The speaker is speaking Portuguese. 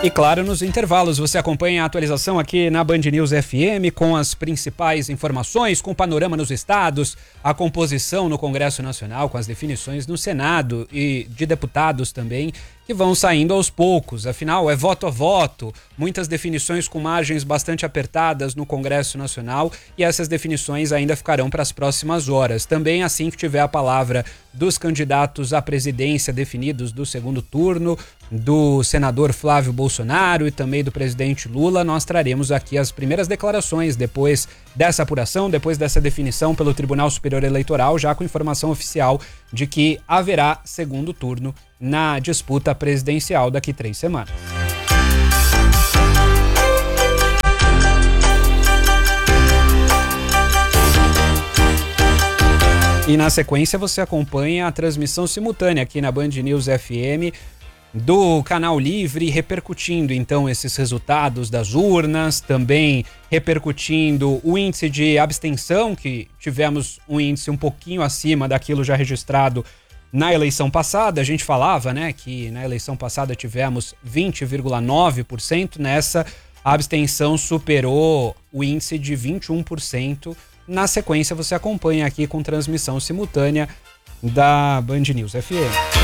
E claro, nos intervalos você acompanha a atualização aqui na Band News FM com as principais informações, com o panorama nos estados, a composição no Congresso Nacional, com as definições no Senado e de deputados também, que vão saindo aos poucos. Afinal, é voto a voto, muitas definições com margens bastante apertadas no Congresso Nacional e essas definições ainda ficarão para as próximas horas. Também assim que tiver a palavra dos candidatos à presidência definidos do segundo turno, do senador Flávio Bolsonaro e também do presidente Lula, nós traremos aqui as primeiras declarações depois dessa apuração, depois dessa definição pelo Tribunal Superior Eleitoral, já com informação oficial de que haverá segundo turno na disputa presidencial daqui 3 semanas. E na sequência você acompanha a transmissão simultânea aqui na Band News FM do Canal Livre, repercutindo então esses resultados das urnas, também repercutindo o índice de abstenção, que tivemos um índice um pouquinho acima daquilo já registrado na eleição passada. A gente falava, né, que na eleição passada tivemos 20,9%, nessa a abstenção superou o índice de 21%. Na sequência você acompanha aqui com transmissão simultânea da Band News FM.